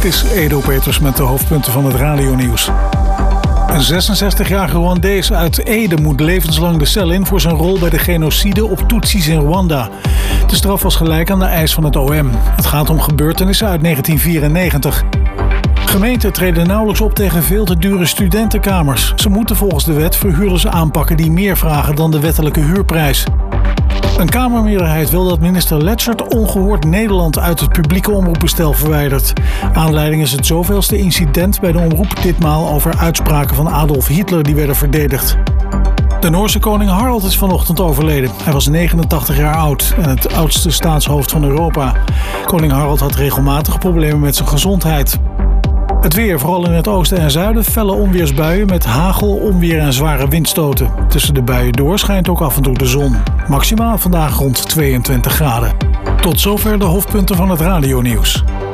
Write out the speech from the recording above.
Het is Edo Peters met de hoofdpunten van het radionieuws. Een 66-jarige Rwandees uit Ede moet levenslang de cel in voor zijn rol bij de genocide op Tutsis in Rwanda. De straf was gelijk aan de eis van het OM. Het gaat om gebeurtenissen uit 1994. Gemeenten treden nauwelijks op tegen veel te dure studentenkamers. Ze moeten volgens de wet verhuurders aanpakken die meer vragen dan de wettelijke huurprijs. Een Kamermeerderheid wil dat minister Letzert ongehoord Nederland uit het publieke omroepbestel verwijdert. Aanleiding is het zoveelste incident bij de omroep, ditmaal over uitspraken van Adolf Hitler die werden verdedigd. De Noorse koning Harald is vanochtend overleden. Hij was 89 jaar oud en het oudste staatshoofd van Europa. Koning Harald had regelmatig problemen met zijn gezondheid. Het weer, vooral in het oosten en zuiden, felle onweersbuien met hagel, onweer en zware windstoten. Tussen de buien door schijnt ook af en toe de zon. Maximaal vandaag rond 22 graden. Tot zover de hoofdpunten van het radionieuws.